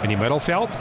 in die middelveld.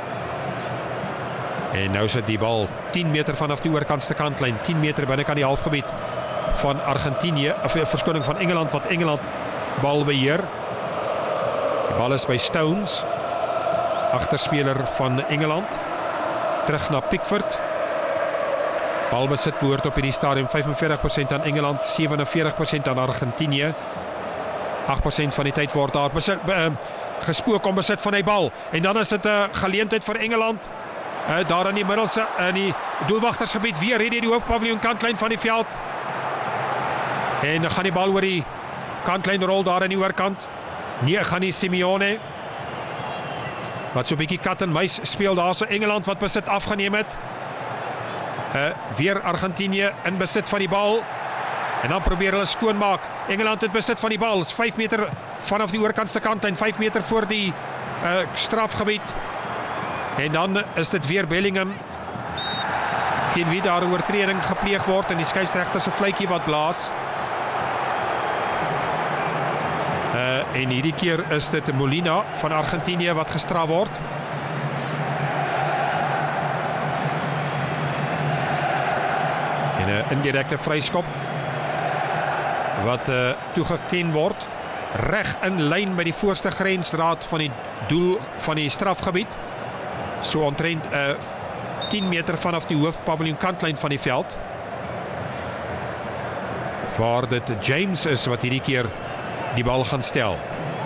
En nou sit die bal 10 meter vanaf die oorkantste kantlyn, 10 meter binnekant die halfgebied van Argentinië, of verskoning van Engeland, wat Engeland bal beheer. Die bal is by Stones, agterspeler van Engeland, terug na Pickford. Balbesit behoort op hierdie stadium 45% aan Engeland, 47% aan Argentinië. 8% van die tyd word daar gespook om besit van die bal. En dan is dit 'n geleentheid vir Engeland. Daar in die middelste, in die doelwagtersgebied, weer hierdie die hoofpaviljoen kantlyn van die veld. En dan gaan die bal oor die kantlyn rol daar in die oorkant. Nee, gaan die Simeone, wat so 'n bietjie kat en muis speel daar, so Engeland wat besit afgeneem het. Weer Argentinië in besit van die bal. En dan probeer hulle skoonmaak. Engeland het besit van die bal. Is 5 meter vanaf die oorkantste kantlyn, 5 meter voor die strafgebied. En dan is dit weer Bellingham, teen wie daar 'n oortreding gepleeg word, en die skeieregter se fluitjie wat blaas. En hierdie keer is dit Molina van Argentinië wat gestraf word. En 'n indirekte vryskop wat toegeken word, reg in lyn by die voorste grensraad van die doel van die strafgebied, so omtrent 10 meter vanaf die hoofpaviljoen kantlyn van die veld, waar dit James is wat hierdie keer die bal gaan stel.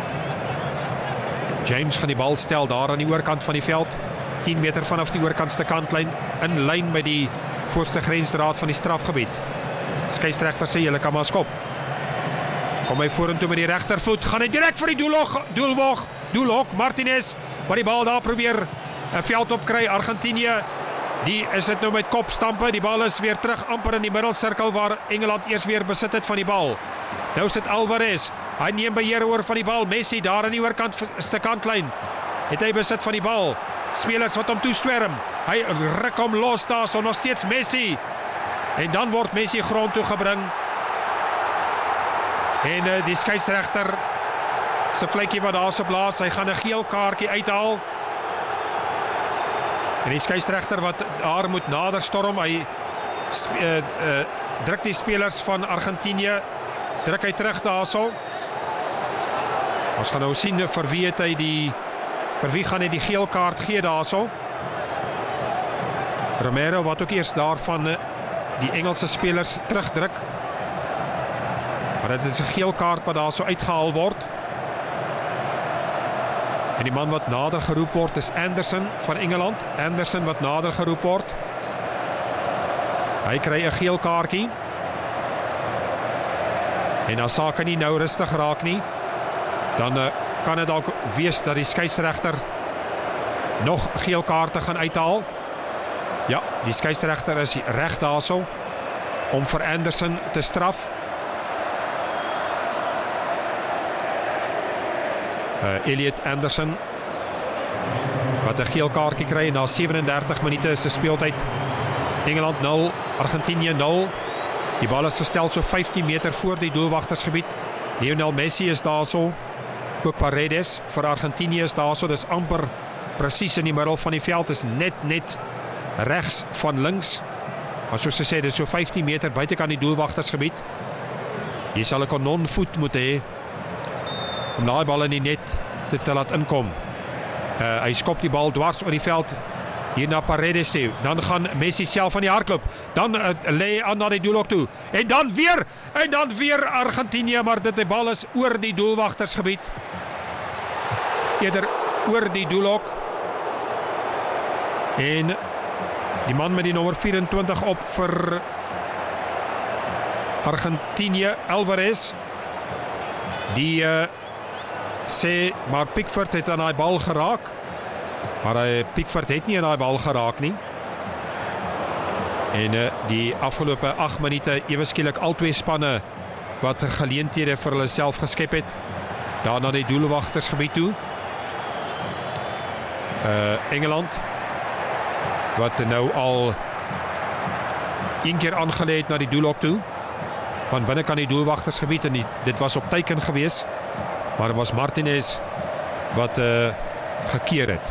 James gaan die bal stel daar aan die oorkant van die veld, 10 meter vanaf die oorkantste kantlyn, in lyn met die voorste grensraad van die strafgebied. Skeieregter sê julle kan maar skop. Kom hy vorentoe met die regtervoet, gaan hy direk vir die doelhok, Martinez, wat die bal daar probeer 'n veld opkry. Argentinië, die is dit nou met kopstampe, die bal is weer terug amper in die middelsirkel waar Engeland eers weer besit het van die bal. Nou sit Alvarez, hy neem beheer oor van die bal. Messi daar aan die oorkantste kantlyn, het hy besit van die bal. Spelers wat hom toeswerm, hy ruk hom los daar, so nog steeds Messi. En dan word Messi grond toe gebring. En die skeieregter se fluitjie wat daar so blaas, hy gaan 'n geel kaartjie uithaal. En die skeieregter wat daar moet nader storm, hy druk die spelers van Argentinië, druk hy terug daarso. Ons gaan nou sien vir wie gaan hy die geel kaart gee daarso. Romero wat ook eers daarvan die Engelse spelers terugdruk. Maar dit is 'n geel kaart wat daar so uitgehaal word. En die man wat nader geroep word is Anderson van Engeland. Anderson wat nader geroep word. Hy kry 'n geel kaartjie. En as sake nie nou rustig raak nie, dan kan dit dalk wees dat die skeieregter nog geel kaarte gaan uithaal. Ja, die skeieregter is reg daarso om vir Anderson te straf. Elliot Anderson wat 'n geel kaartjie kry na 37 minute se speeltyd. Engeland 0, Argentinië 0. Die bal is gestel so 15 meter voor die doelwagtersgebied. Lionel Messi is daarso. Ook Paredes vir Argentinië is daarso. Dis amper presies in die middel van die veld, is net regs van links. Maar soos gesê, dit is so 15 meter buitekant die doelwagtersgebied. Hier sal 'n kanonvoet moet hê om daai bal in die net te laat inkom. Hy skop die bal dwars oor die veld hier na Paredes toe. Dan gaan Messi self aan die hardloop. Dan lê aan na die doelhok toe. En dan weer Argentinië, maar die bal is oor die doelwagtersgebied. Eerder oor die doelhok. En die man met die nommer 24 op vir Argentinië, Alvarez, die sê, maar Pickford het aan daai bal geraak. Maar Pickford het nie aan daai bal geraak nie. En die afgelope 8 minute ewe skielik al twee spanne wat geleenthede vir hulle self geskep het, daar na die doelwagtersgebied toe. Engeland wat nou al 1 keer aangelê het na die doelhok toe, van binnekant die doelwagtersgebied, en dit was op teiken gewees, maar het was Martinez wat gekeer het.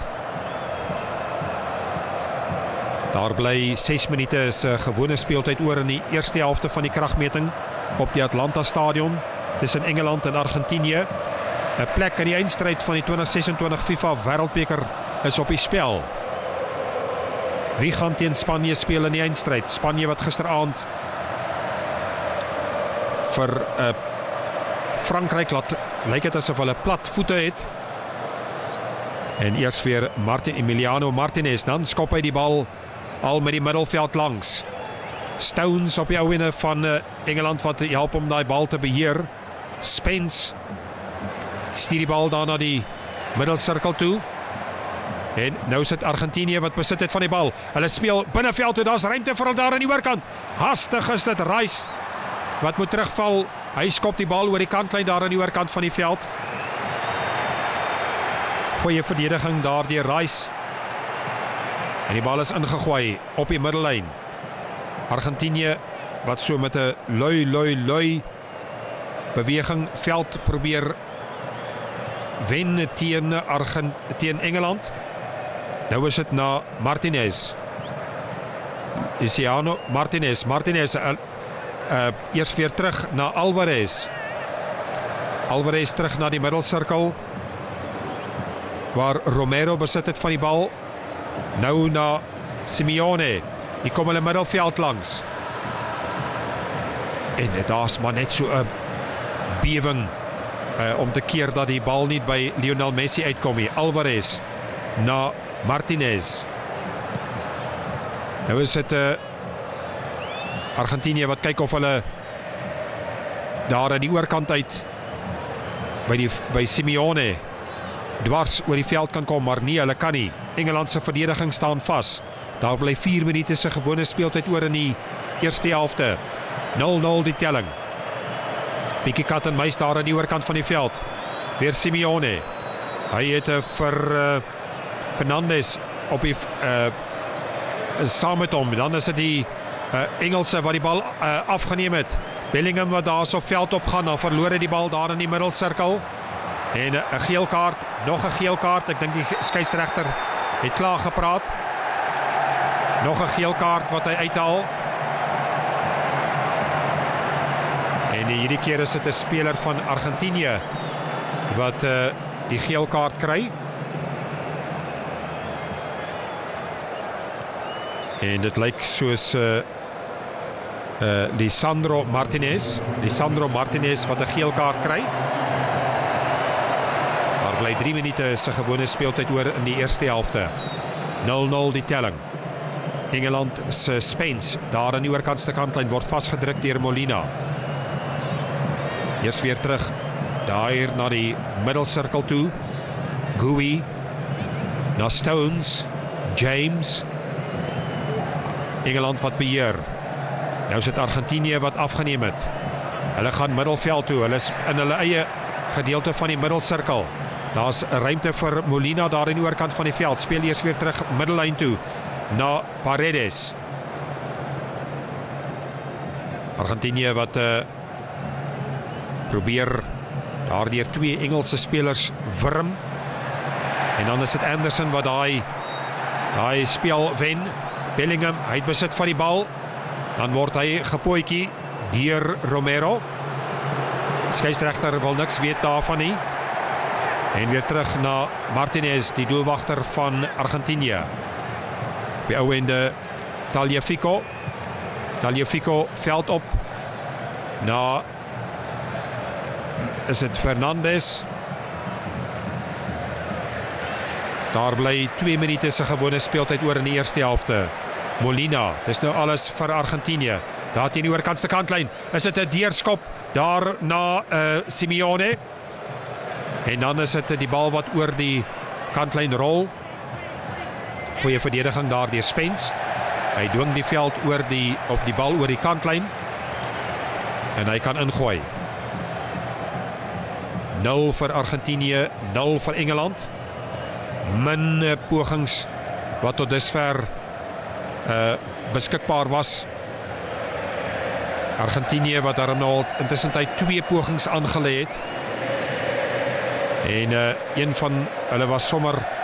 Daar bly 6 minute is gewone speeltyd oor in die eerste helfte van die kragmeting op die Atlanta Stadion tussen Engeland en Argentinië. 'n plek in die eindstryd van die 2026 FIFA Wêreldbeker is op die spel. Wie gaan teen Spanje speel in die eindstryd? Spanje wat gisteraand vir Frankryk lyk dit asof hulle plat voete het. En eers weer Emiliano Martinez, dan skop hy die bal al met die middelveld langs. Stones op die ouene van Engeland wat help om daai bal te beheer. Spence stuur die bal daar na die middelsirkel toe. En nou sit Argentinië wat besit het van die bal. Hulle speel binneveld toe, daar's ruimte vir hulle daar aan die oorkant. Hastig is dit, Rice wat moet terugval. Hy skop die bal oor die kantlyn daar aan die oorkant van die veld. Goeie verdediging daar deur Rice. En die bal is ingegooi op die middellyn. Argentinië wat so met 'n lui beweging veld probeer wen teen Engeland. Nou is dit na Martinez. Isiano Martinez eers weer terug na Alvarez. Alvarez terug na die middelsirkel waar Romero besit het van die bal. Nou na Simeone. Die kom hulle middelveld langs. En daar's maar net so 'n bewing om te keer dat die bal nie by Lionel Messi uitkom nie. Alvarez na Martinez. Nou is dit Argentinië wat kyk of hulle daar aan die oorkant uit by Simeone dwars oor die veld kan kom, maar nee, hulle kan nie. Engeland se verdediging staan vas. Daar bly 4 minute se gewone speeltyd oor in die eerste helfte. 0-0 die telling. Bietjie kat en muis daar aan die oorkant van die veld. Weer Simeone. Hy het vir Fernandes op die saam met hom. Dan is dit die Engelse wat die bal afgeneem het. Bellingham wat daar so veld op gaan, dan verloor hy die bal daar in die middelsirkel. En 'n geel kaart, nog 'n geel kaart. Ek dink die skeieregter het klaar gepraat. Nog 'n geel kaart wat hy uithaal. En hierdie keer is dit 'n speler van Argentinië wat die geel kaart kry. En dit lyk soos Lisandro Martinez wat 'n geel kaart kry. Daar bly 3 minute se gewone speeltyd oor in die eerste helfte. 0-0 die telling. Engeland se Spence daar aan die oorkantste kantlyn word vasgedruk deur Molina. Eers weer terug daar na die middelsirkel toe. Gouy na Stones, James. Engeland wat beheer. Nou is dit Argentinië wat afgeneem het. Hulle gaan middelveld toe. Hulle is in hulle eie gedeelte van die middelsirkel. Daar's 'n ruimte vir Molina daar aan die oorkant van die veld. Speel eers weer terug middellyn toe na Paredes. Argentinië wat probeer daardeur 2 Engelse spelers wurm. En dan is dit Anderson wat daai speel wen. Bellingham, hy het besit van die bal. Dan word hy gepootjie deur Romero. Skeieregter wil niks weet daarvan nie. En weer terug na Martinez, die doelwagter van Argentinië. Op die ou ende Tagliafico veld op na is dit Fernandes. Daar bly 2 minute se gewone speeltyd oor in die eerste helfte. Molina, dis nou alles vir Argentinië. Daar teen die oorkantste kantlyn is dit 'n deurskop daar na Simeone. En dan is dit die bal wat oor die kantlyn rol. Goeie verdediging daar deur Spence. Hy dwing die veld oor die bal oor die kantlyn. En hy kan ingooi. 0 vir Argentinië, 0 vir Engeland. Min pogings wat tot dusver beskikbaar was. Argentinië wat daarom nou intussen 2 pogings aangelê het. En een van hulle was sommer